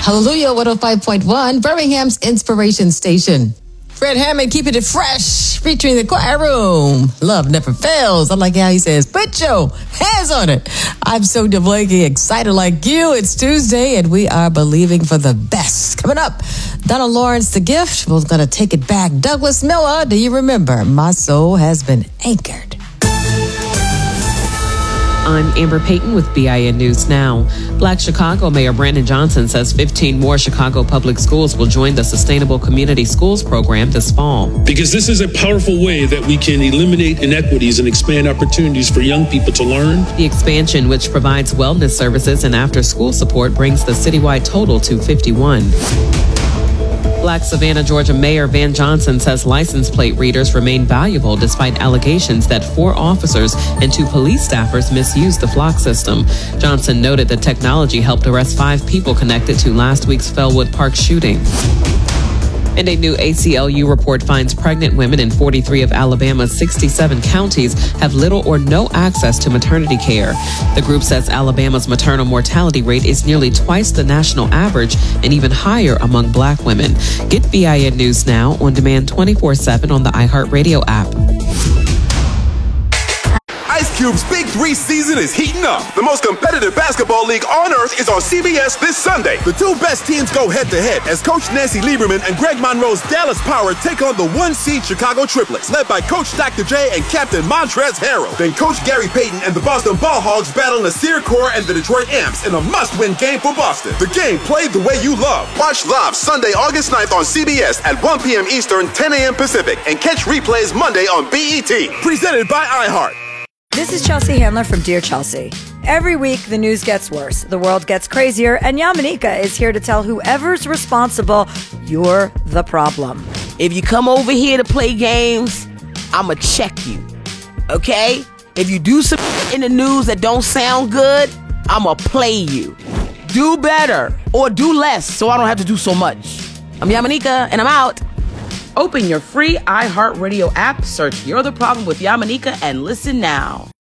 Hallelujah 105.1, Birmingham's Inspiration Station. Fred Hammond keeping it fresh, featuring the Choir Room. Love never fails. I like how he says, put your hands on it. I'm Sonia Blakey, excited like you. It's Tuesday, and we are believing for the best. Coming up, Donna Lawrence, The Gift. We're going to take it back. Douglas Miller, do you remember? My soul has been anchored. I'm Amber Payton with BIN News Now. Black Chicago Mayor Brandon Johnson says 15 more Chicago public schools will join the Sustainable Community Schools program this fall. Because this is a powerful way that we can eliminate inequities and expand opportunities for young people to learn. The expansion, which provides wellness services and after-school support, brings the citywide total to 51. Black Savannah, Georgia Mayor Van Johnson says license plate readers remain valuable despite allegations that 4 officers and 2 police staffers misused the flock system. Johnson noted the technology helped arrest 5 people connected to last week's Fellwood Park shooting. And a new ACLU report finds pregnant women in 43 of Alabama's 67 counties have little or no access to maternity care. The group says Alabama's maternal mortality rate is nearly twice the national average and even higher among Black women. Get BIN News Now on demand 24/7 on the iHeartRadio app. Ice Cube's Big 3 season is heating up. The most competitive basketball league on earth is on CBS this Sunday. The 2 best teams go head-to-head as Coach Nancy Lieberman and Greg Monroe's Dallas Power take on the 1-seed Chicago Triplets, led by Coach Dr. J and Captain Montrezl Harrell. Then Coach Gary Payton and the Boston Ball Hogs battle Nasir Kaur and the Detroit Amps in a must-win game for Boston. The game played the way you love. Watch live Sunday, August 9th on CBS at 1 p.m. Eastern, 10 a.m. Pacific, and catch replays Monday on BET. Presented by iHeart. This is Chelsea Handler from Dear Chelsea. Every week, the news gets worse, the world gets crazier, and Yamanika is here to tell whoever's responsible, you're the problem. If you come over here to play games, I'ma check you, okay? If you do some in the news that don't sound good, I'ma play you. Do better, or do less, so I don't have to do so much. I'm Yamanika, and I'm out. Open your free iHeartRadio app, search You're the Problem with Yamanika, and listen now.